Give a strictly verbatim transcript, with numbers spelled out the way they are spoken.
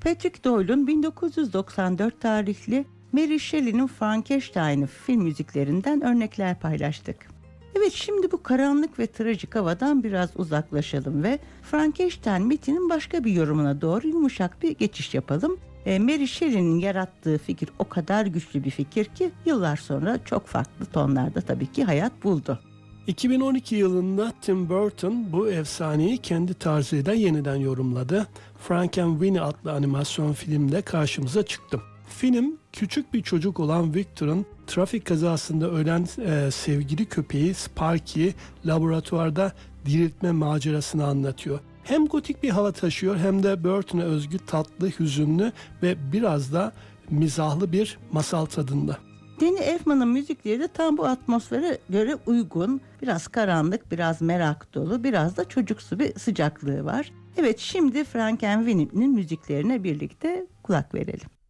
Patrick Doyle'un bin dokuz yüz doksan dört tarihli Mary Shelley'nin Frankenstein'ı film müziklerinden örnekler paylaştık. Evet, şimdi bu karanlık ve trajik havadan biraz uzaklaşalım ve Frankenstein mitinin başka bir yorumuna doğru yumuşak bir geçiş yapalım. E, Mary Shelley'nin yarattığı fikir o kadar güçlü bir fikir ki yıllar sonra çok farklı tonlarda tabii ki hayat buldu. iki bin on iki yılında Tim Burton bu efsaneyi kendi tarzıyla yeniden yorumladı. Frankenweenie adlı animasyon filmde karşımıza çıktı. Film, küçük bir çocuk olan Victor'ın trafik kazasında ölen e, sevgili köpeği Sparky'yi laboratuvarda diriltme macerasını anlatıyor. Hem gotik bir hava taşıyor hem de Burton'a özgü tatlı, hüzünlü ve biraz da mizahlı bir masal tadında. Danny Elfman'ın müzikleri de tam bu atmosfere göre uygun. Biraz karanlık, biraz merak dolu, biraz da çocuksu bir sıcaklığı var. Evet, şimdi Frankenweenie'nin müziklerine birlikte kulak verelim.